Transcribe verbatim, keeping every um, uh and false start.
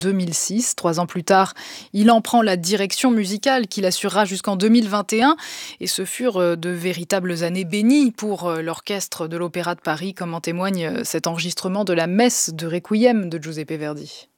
deux mille six. Trois ans plus tard, il en prend la direction musicale qu'il assurera jusqu'en deux mille vingt et un. Et ce furent euh, de véritables années bénies pour euh, l'orchestre de l'Opéra de Paris, comme en témoigne euh, cet enregistrement de la messe de Requiem de Giuseppe Verdi.